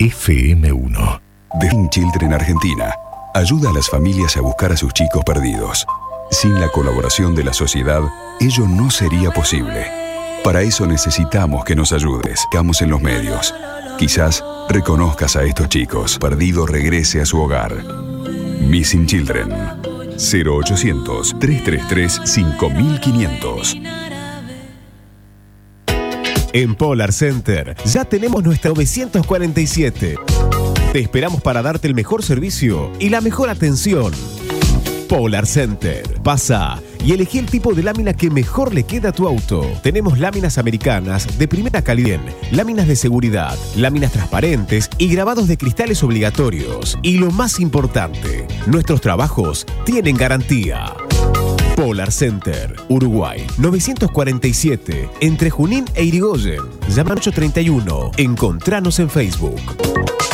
FM1. Missing Children Argentina ayuda a las familias a buscar a sus chicos perdidos. Sin la colaboración de la sociedad, ello no sería posible. Para eso necesitamos que nos ayudes. Estamos en los medios. Quizás reconozcas a estos chicos. Perdido regrese a su hogar. Missing Children. 0800-333-5500. En Polar Center ya tenemos nuestra 947. Te esperamos para darte el mejor servicio y la mejor atención. Polar Center. Pasa y elegí el tipo de lámina que mejor le queda a tu auto. Tenemos láminas americanas de primera calidad, láminas de seguridad, láminas transparentes y grabados de cristales obligatorios. Y lo más importante, nuestros trabajos tienen garantía. Polar Center, Uruguay, 947, entre Junín e Irigoyen. Llama al 831. Encontranos en Facebook.